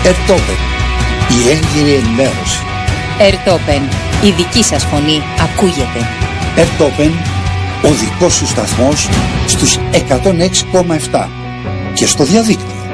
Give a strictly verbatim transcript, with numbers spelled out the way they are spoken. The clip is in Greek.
Ερτόπεν, η έγκυρη ενημέρωση. Ερτόπεν, η δική σας φωνή ακούγεται. Ερτόπεν, ο δικός σου σταθμός στους εκατόν έξι κόμμα επτά και στο διαδίκτυο.